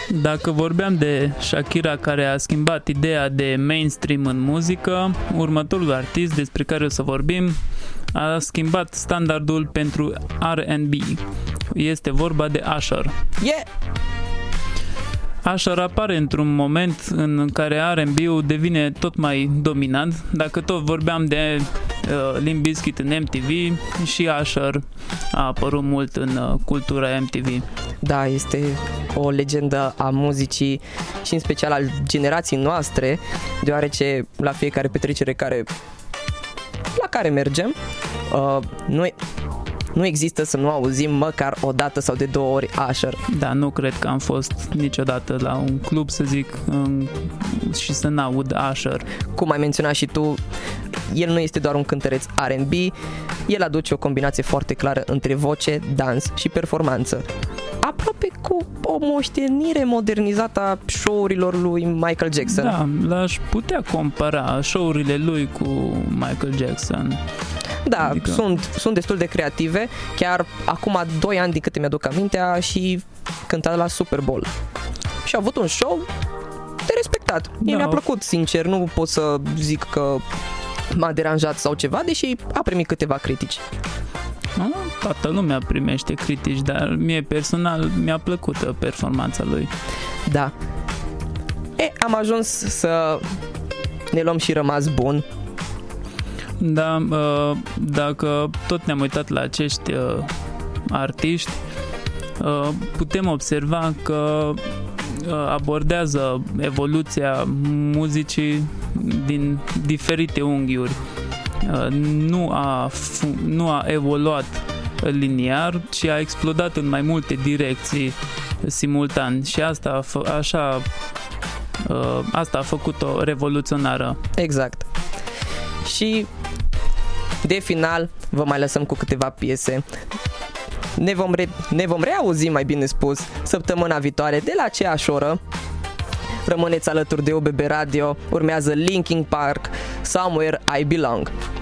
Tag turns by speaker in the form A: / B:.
A: Dacă vorbeam de Shakira care a schimbat ideea de mainstream în muzică, următorul artist despre care o să vorbim a schimbat standardul pentru R&B. Este vorba de Usher.
B: Yeah!
A: Usher apare într-un moment în care R&B-ul devine tot mai dominant. Dacă tot vorbeam de Limp Bizkit în MTV, și Usher a apărut mult în cultura MTV.
B: Da, este o legendă a muzicii și în special al generației noastre, deoarece la fiecare petrecere la care mergem, nu există să nu auzim măcar o dată sau de 2 ori Usher.
A: Da, nu cred că am fost niciodată la un club, să zic, și să n-aud Usher.
B: Cum ai menționat și tu, el nu este doar un cântăreț R&B, el aduce o combinație foarte clară între voce, dans și performanță. Aproape cu o moștenire modernizată a show-urilor lui Michael Jackson.
A: Da, l-aș putea compara show-urile lui cu Michael Jackson.
B: Da,
A: adică...
B: sunt destul de creative. Chiar acum 2 ani, din câte mi-aduc aminte, a și cântat la Super Bowl. Și a avut un show de respectat. Mie mi-a plăcut, sincer, nu pot să zic că m-a deranjat sau ceva, deși a primit câteva critici.
A: Toată lumea primește critici, dar mie personal mi-a plăcut performanța lui.
B: Da. Am ajuns să ne luăm și rămas bun.
A: Da, dacă tot ne-am uitat la acești artiști, putem observa că abordează evoluția muzicii din diferite unghiuri. Nu a evoluat liniar, ci a explodat în mai multe direcții simultan și asta a făcut-o revoluționară.
B: Exact. Și de final vă mai lăsăm cu câteva piese. Ne vom reauzi, mai bine spus, săptămâna viitoare de la aceeași oră. Rămâneți alături de UBB Radio. Urmează Linkin Park, Somewhere I Belong.